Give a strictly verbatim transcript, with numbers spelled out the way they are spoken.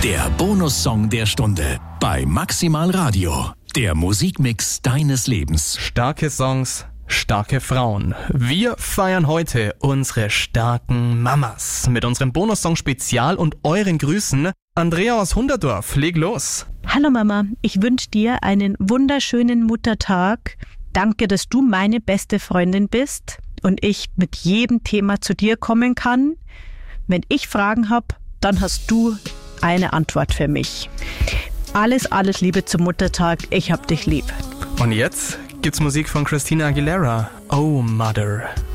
Der Bonussong der Stunde bei Maximal Radio. Der Musikmix deines Lebens. Starke Songs, starke Frauen. Wir feiern heute unsere starken Mamas mit unserem Bonussong-Spezial und euren Grüßen. Andrea aus Hunderdorf, leg los. Hallo Mama, ich wünsche dir einen wunderschönen Muttertag. Danke, dass du meine beste Freundin bist und ich mit jedem Thema zu dir kommen kann. Wenn ich Fragen habe, dann hast du eine Antwort für mich. Alles, alles Liebe zum Muttertag. Ich hab dich lieb. Und jetzt gibt's Musik von Christina Aguilera. Oh Mother.